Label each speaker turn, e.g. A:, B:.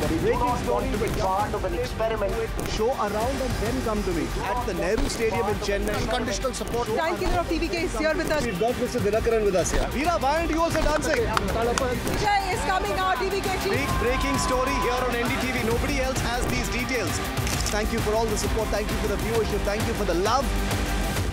A: We do not want to be part of an experiment.
B: Show around and then come to me at the Nehru Stadium in Chennai. Unconditional support.
C: Time killer of TVK is here with us.
B: We've got Mr. Dinakaran with us here. Veera, why aren't you also dancing?
C: Vijay is coming now, TVK chief.
B: Big breaking story here on NDTV. Nobody else has these details. Thank you for all the support. Thank you for the viewership. Thank you for the love.